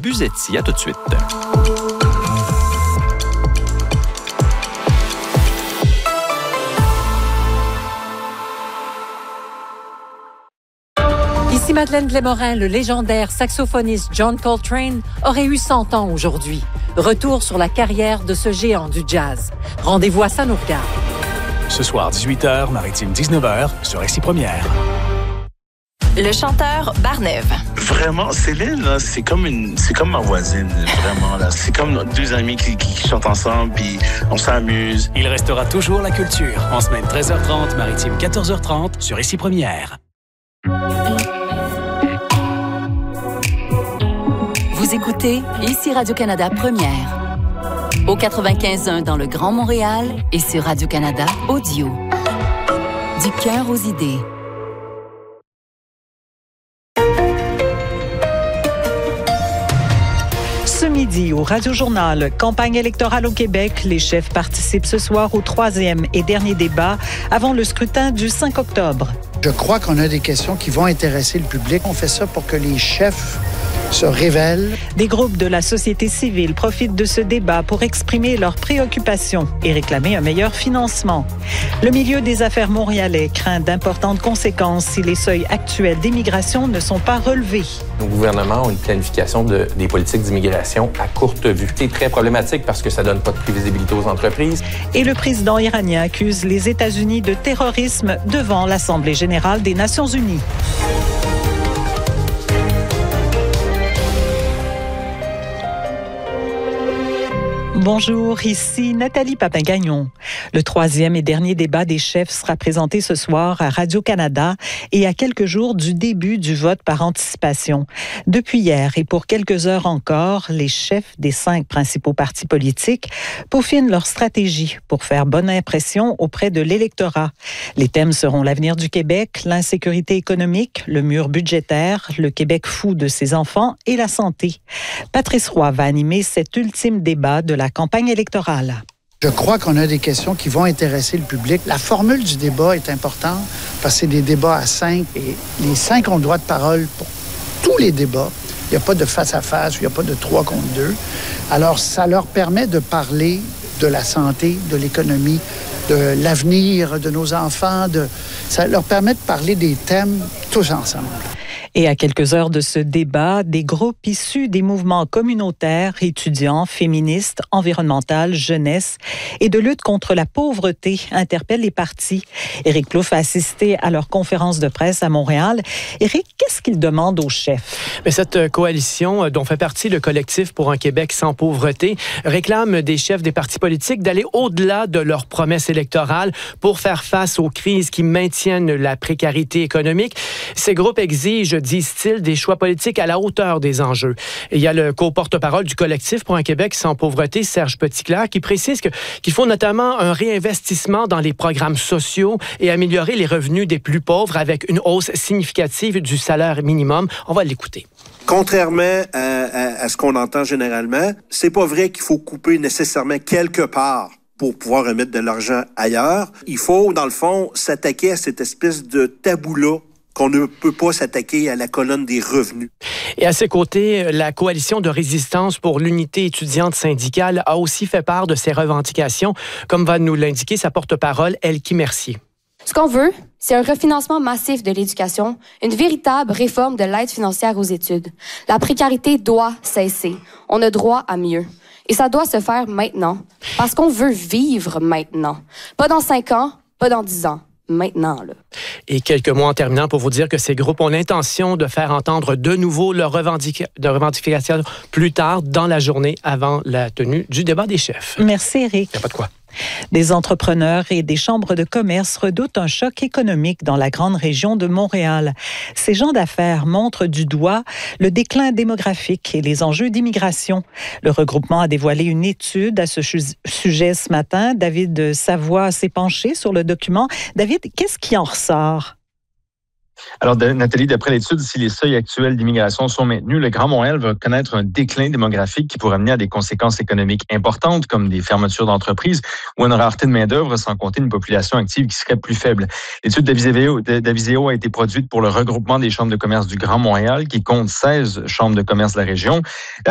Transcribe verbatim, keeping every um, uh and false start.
Buzetti. À tout de suite. Ici Madeleine Blais-Morin, le légendaire saxophoniste John Coltrane aurait eu cent ans aujourd'hui. Retour sur la carrière de ce géant du jazz. Rendez-vous à Ça nous regarde. Ce soir, dix-huit heures, Maritime dix-neuf heures, sur R C I Première. Le chanteur Barnève. Vraiment, Céline, là, c'est comme une, c'est comme ma voisine, vraiment, là. C'est comme deux amis qui, qui chantent ensemble, puis on s'amuse. Il restera toujours la culture. En semaine treize heures trente, Maritime quatorze heures trente, sur R C I Première. Vous écoutez ici Radio-Canada Première. Au quatre-vingt-quinze point un dans le Grand Montréal et sur Radio-Canada Audio. Du cœur aux idées. Ce midi, au Radio-Journal, campagne électorale au Québec, les chefs participent ce soir au troisième et dernier débat avant le scrutin du cinq octobre. Je crois qu'on a des questions qui vont intéresser le public. On fait ça pour que les chefs se révèlent. Des groupes de la société civile profitent de ce débat pour exprimer leurs préoccupations et réclamer un meilleur financement. Le milieu des affaires montréalais craint d'importantes conséquences si les seuils actuels d'immigration ne sont pas relevés. Nos gouvernements ont une planification de, des politiques d'immigration à courte vue. C'est très problématique parce que ça donne pas de prévisibilité aux entreprises. Et le président iranien accuse les États-Unis de terrorisme devant l'Assemblée générale des Nations unies. Bonjour, ici Nathalie Papin-Gagnon. Le troisième et dernier débat des chefs sera présenté ce soir à Radio-Canada et à quelques jours du début du vote par anticipation. Depuis hier et pour quelques heures encore, les chefs des cinq principaux partis politiques peaufinent leur stratégie pour faire bonne impression auprès de l'électorat. Les thèmes seront l'avenir du Québec, l'insécurité économique, le mur budgétaire, le Québec fou de ses enfants et la santé. Patrice Roy va animer cet ultime débat de la campagne électorale. Je crois qu'on a des questions qui vont intéresser le public. La formule du débat est importante parce que c'est des débats à cinq et les cinq ont le droit de parole pour tous les débats. Il n'y a pas de face-à-face, il n'y a pas de trois contre deux. Alors, ça leur permet de parler de la santé, de l'économie, de l'avenir de nos enfants. De... Ça leur permet de parler des thèmes tous ensemble. Et à quelques heures de ce débat, des groupes issus des mouvements communautaires, étudiants, féministes, environnementaux, jeunesse et de lutte contre la pauvreté interpellent les partis. Éric Plouffe a assisté à leur conférence de presse à Montréal. Éric, qu'est-ce qu'il demande aux chefs? Mais cette coalition, dont fait partie le collectif pour un Québec sans pauvreté, réclame des chefs des partis politiques d'aller au-delà de leurs promesses électorales pour faire face aux crises qui maintiennent la précarité économique. Ces groupes exigent, disent-ils, des choix politiques à la hauteur des enjeux. Et il y a le co-porte-parole du collectif pour un Québec sans pauvreté, Serge Petitclerc, qui précise que, qu'il faut notamment un réinvestissement dans les programmes sociaux et améliorer les revenus des plus pauvres avec une hausse significative du salaire minimum. On va l'écouter. Contrairement à, à, à ce qu'on entend généralement, c'est pas vrai qu'il faut couper nécessairement quelque part pour pouvoir remettre de l'argent ailleurs. Il faut, dans le fond, s'attaquer à cette espèce de tabou-là qu'on ne peut pas s'attaquer à la colonne des revenus. Et à ses côtés, la coalition de résistance pour l'unité étudiante syndicale a aussi fait part de ses revendications, comme va nous l'indiquer sa porte-parole, Elkie Mercier. Ce qu'on veut, c'est un refinancement massif de l'éducation, une véritable réforme de l'aide financière aux études. La précarité doit cesser. On a droit à mieux. Et ça doit se faire maintenant, parce qu'on veut vivre maintenant. Pas dans cinq ans, pas dans dix ans. Maintenant, là. Et quelques mots en terminant pour vous dire que ces groupes ont l'intention de faire entendre de nouveau leurs revendic- de revendications plus tard dans la journée avant la tenue du débat des chefs. Merci, Éric. Il n'y a pas de quoi. Des entrepreneurs et des chambres de commerce redoutent un choc économique dans la grande région de Montréal. Ces gens d'affaires montrent du doigt le déclin démographique et les enjeux d'immigration. Le regroupement a dévoilé une étude à ce sujet ce matin. David Savoie s'est penché sur le document. David, qu'est-ce qui en ressort? Alors, Nathalie, d'après l'étude, si les seuils actuels d'immigration sont maintenus, le Grand Montréal va connaître un déclin démographique qui pourrait amener à des conséquences économiques importantes, comme des fermetures d'entreprises ou une rareté de main-d'œuvre, sans compter une population active qui serait plus faible. L'étude d'Aviseo a été produite pour le regroupement des chambres de commerce du Grand Montréal, qui compte seize chambres de commerce de la région.